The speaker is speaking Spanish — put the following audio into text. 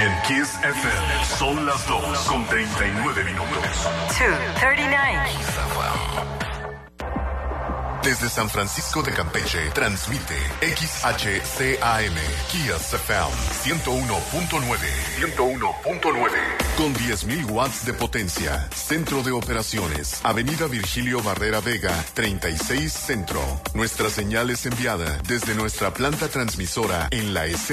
En Kiss FM son las 2:39. 2:39. Desde San Francisco de Campeche, transmite XHCAM, Kiss FM 101.9. 101.9. Con 10.000 watts de potencia. Centro de operaciones. Avenida Virgilio Barrera Vega, 36 Centro. Nuestra señal es enviada desde nuestra planta transmisora en la